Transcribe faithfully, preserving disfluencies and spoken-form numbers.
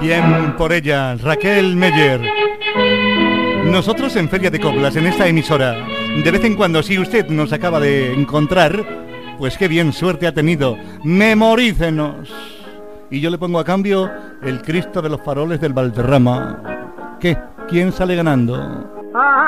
Bien por ella, Raquel Meyer. Nosotros en Feria de Coplas, en esta emisora, de vez en cuando, si usted nos acaba de encontrar, pues qué bien suerte ha tenido. Memorícenos. Y yo le pongo a cambio el Cristo de los Faroles del Valderrama. ¿Qué? ¿Quién sale ganando?